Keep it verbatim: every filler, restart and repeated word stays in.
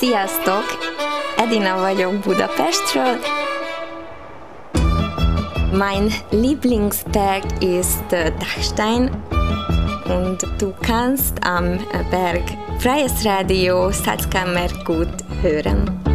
Sziasztok! Edina vagyok Budapestről. Mein Lieblingsberg ist Dachstein und du kannst am Berg Freies Radio Salzkammergut hören.